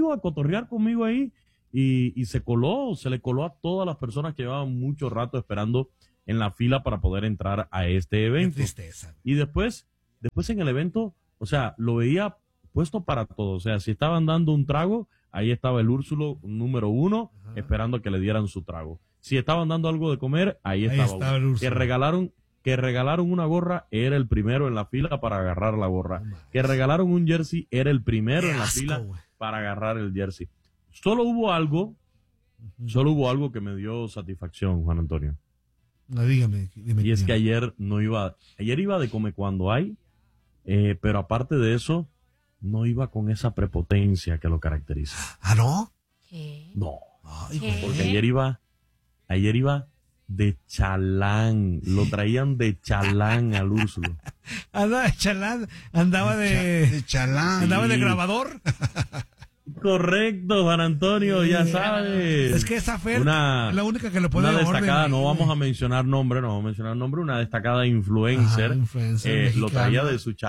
a cotorrear conmigo ahí y se le coló a todas las personas que llevaban mucho rato esperando en la fila para poder entrar a este evento. Qué tristeza. Y después en el evento, o sea, lo veía puesto para todo. O sea, si estaban dando un trago, ahí estaba el Úrsulo número 1, esperando que le dieran su trago. Si estaban dando algo de comer, ahí estaba el Úrsulo. Que regalaron una gorra, era el primero en la fila para agarrar la gorra. Que regalaron un jersey, era el primero en la fila para agarrar el jersey. Solo hubo algo que me dio satisfacción, Juan Antonio. No, dígame. Y es que ayer iba de come cuando hay, pero aparte de eso, no iba con esa prepotencia que lo caracteriza. ¿Ah, no? ¿Qué? No. Ay, Porque ayer iba de chalán, lo traían de chalán al Úrsulo. Andaba de chalán, andaba de chalán. Andaba de Sí. grabador. Correcto, Juan Antonio, ya sabes. Es que esa Fer Una- es la única que le puede Una dar destacada, orden, no güey. vamos a mencionar nombre, una destacada influencer, Ajá, influencer lo mexicana. traía de su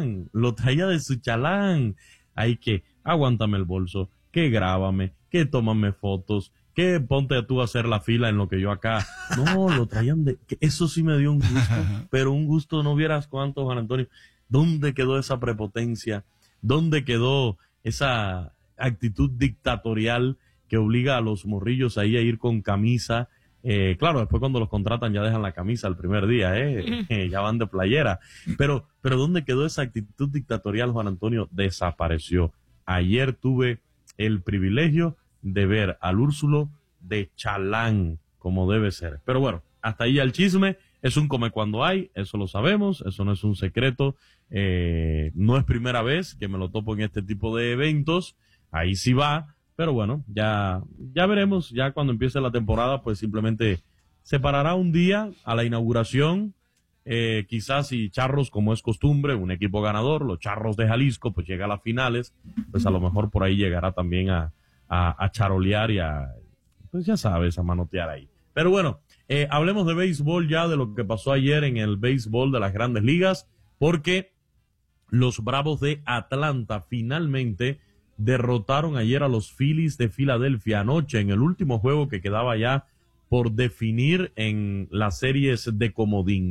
chalán, hay que, aguántame el bolso, que grábame, que tómame fotos, que ponte tú a hacer la fila en lo que yo acá, no, lo traían que eso sí me dio un gusto, pero un gusto no vieras cuánto, Juan Antonio, ¿dónde quedó esa prepotencia? ¿Dónde quedó esa actitud dictatorial que obliga a los morrillos ahí a ir con camisa? Claro, después cuando los contratan ya dejan la camisa el primer día, ya van de playera. Pero ¿dónde quedó esa actitud dictatorial, Juan Antonio? Desapareció. Ayer tuve el privilegio de ver al Úrsulo de chalán, como debe ser. Pero bueno, hasta ahí el chisme. Es un come cuando hay, eso lo sabemos, eso no es un secreto. No es primera vez que me lo topo en este tipo de eventos. Ahí sí va, pero bueno, ya veremos, ya cuando empiece la temporada, pues simplemente se parará un día a la inauguración, quizás si Charros, como es costumbre, un equipo ganador, los Charros de Jalisco, pues llega a las finales, pues a lo mejor por ahí llegará también a charolear y pues ya sabes, a manotear ahí. Pero bueno, hablemos de béisbol ya, de lo que pasó ayer en el béisbol de las Grandes Ligas, porque los Bravos de Atlanta finalmente derrotaron ayer a los Phillies de Filadelfia anoche en el último juego que quedaba ya por definir en las series de comodín.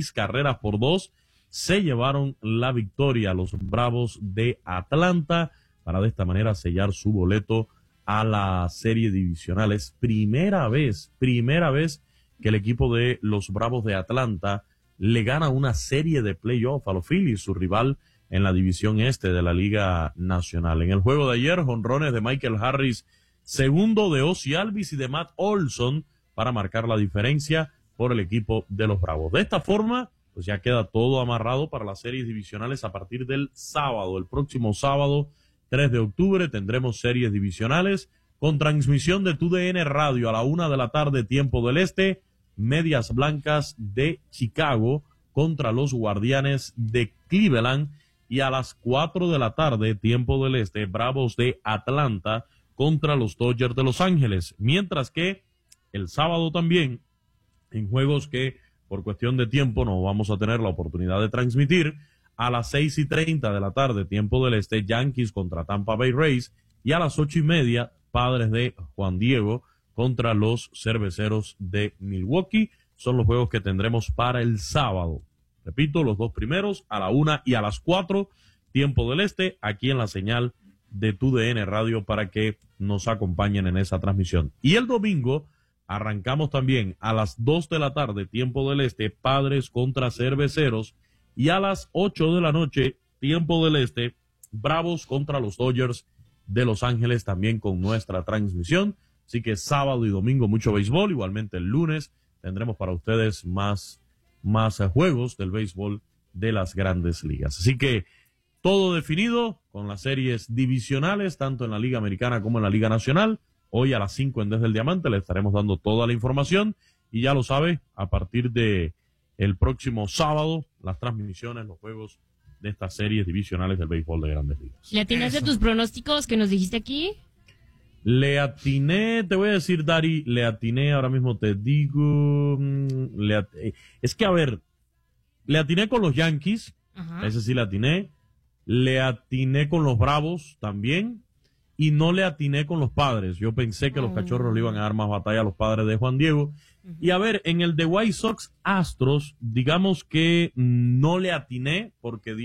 6-2 se llevaron la victoria los Bravos de Atlanta para de esta manera sellar su boleto a la serie divisional. Es primera vez que el equipo de los Bravos de Atlanta le gana una serie de playoff a los Phillies, su rival en la división este de la Liga Nacional. En el juego de ayer, jonrones de Michael Harris, segundo de Ozzie Albies y de Matt Olson para marcar la diferencia por el equipo de los Bravos. De esta forma, pues ya queda todo amarrado para las series divisionales a partir del sábado. El próximo sábado, 3 de octubre, tendremos series divisionales con transmisión de TUDN Radio a la 1:00 p.m, tiempo del este, Medias Blancas de Chicago contra los Guardianes de Cleveland, y a las 4:00 p.m, tiempo del este, Bravos de Atlanta contra los Dodgers de Los Ángeles. Mientras que el sábado también, en juegos que por cuestión de tiempo no vamos a tener la oportunidad de transmitir, a las 6:30 p.m, tiempo del este, Yankees contra Tampa Bay Rays, y a las 8:30, Padres de Juan Diego contra los Cerveceros de Milwaukee. Son los juegos que tendremos para el sábado. Repito, los dos primeros a la 1:00 y a las 4:00, tiempo del este, aquí en la señal de TUDN Radio para que nos acompañen en esa transmisión. Y el domingo arrancamos también a las 2:00 p.m, tiempo del este, Padres contra Cerveceros, y a las 8:00 p.m, tiempo del este, Bravos contra los Dodgers de Los Ángeles, también con nuestra transmisión. Así que sábado y domingo mucho béisbol. Igualmente el lunes tendremos para ustedes más juegos del béisbol de las Grandes Ligas. Así que todo definido con las series divisionales, tanto en la Liga Americana como en la Liga Nacional. Hoy a las 5 en Desde el Diamante le estaremos dando toda la información, y ya lo sabe, a partir de el próximo sábado, las transmisiones, los juegos de estas series divisionales del béisbol de Grandes Ligas. ¿Le atinaste tus pronósticos que nos dijiste aquí? Le atiné, te voy a decir, Dari, le atiné, ahora mismo te digo, es que a ver, le atiné con los Yankees, Ajá. ese sí le atiné con los Bravos también, y no le atiné con los Padres. Yo pensé que los Cachorros le iban a dar más batalla a los Padres de Juan Diego. Y a ver, en el de White Sox Astros, digamos que no le atiné porque